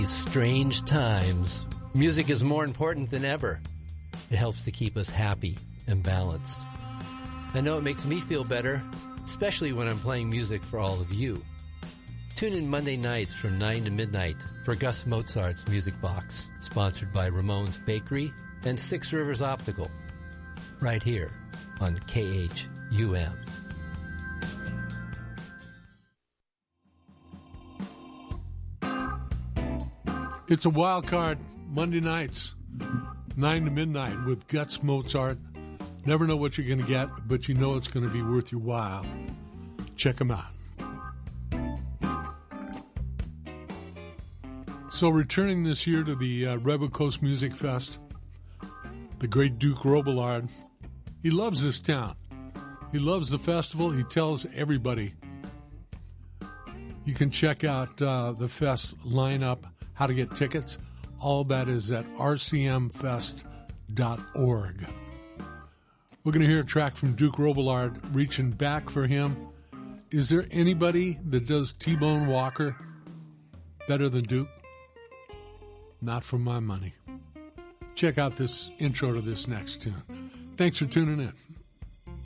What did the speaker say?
These strange times, music is more important than ever. It helps to keep us happy and balanced. I know it makes me feel better, especially when I'm playing music for all of you. Tune in Monday nights from 9 to midnight for Gus Mozart's Music Box, sponsored by Ramon's Bakery and Six Rivers Optical, right here on KHUM. It's a wild card Monday nights, 9 to midnight with Gus Mozart. Never know what you're going to get, but you know it's going to be worth your while. Check them out. So returning this year to the Rebel Coast Music Fest, the great Duke Robillard, he loves this town. He loves the festival. He tells everybody. You can check out the fest lineup, how to get tickets. All that is at rcmfest.org. We're going to hear a track from Duke Robillard, Reaching Back for Him. Is there anybody that does T-Bone Walker better than Duke? Not for my money. Check out this intro to this next tune. Thanks for tuning in.